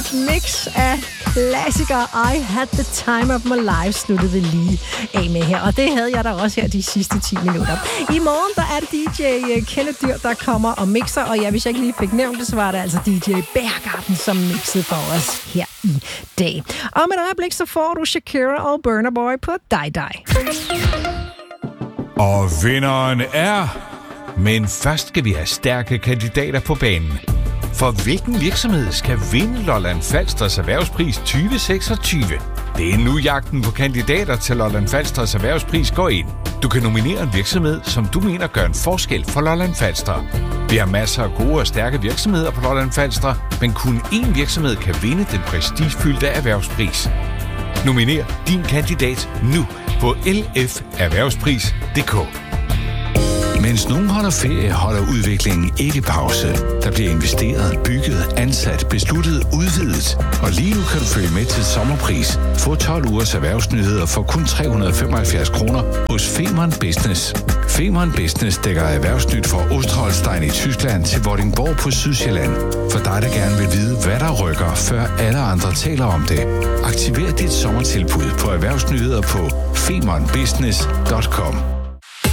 et mix af klassikere. I Had the Time of My Life sluttede vi lige af med her. Og det havde jeg da også her de sidste 10 minutter. I morgen der er det DJ Kenneth Dyr, der kommer og mixer. Og ja, hvis jeg ikke lige fik nævnt det, så var det altså DJ Bærgarten, som mixede for os her i dag. Om et øjeblik, så får du Shakira og Burna Boy på Die Die. Og vinderen er... Men først skal vi have stærke kandidater på banen. For hvilken virksomhed skal vinde Lolland Falsters Erhvervspris 2026? Det er nu jagten på kandidater til Lolland Falsters Erhvervspris går ind. Du kan nominere en virksomhed, som du mener gør en forskel for Lolland Falster. Vi har masser af gode og stærke virksomheder på Lolland Falster, men kun én virksomhed kan vinde den prestigefyldte erhvervspris. Nominer din kandidat nu på lferhvervspris.dk. Mens nogen holder ferie, holder udviklingen ikke pause. Der bliver investeret, bygget, ansat, besluttet, udvidet. Og lige nu kan du følge med til sommerpris. Få 12 ugers erhvervsnyheder for kun 375 kroner hos Femern Business. Femern Business dækker erhvervsnyt fra Ostholstein i Tyskland til Vordingborg på Sydsjælland. For dig, der gerne vil vide, hvad der rykker, før alle andre taler om det. Aktiver dit sommertilbud på erhvervsnyheder på femernbusiness.com.